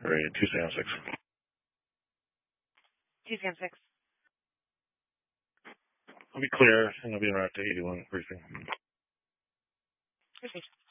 Ready, Tuesday on 6. Tuesday on 6. I'll be clear, and I'll be en route to 81 briefing. Received.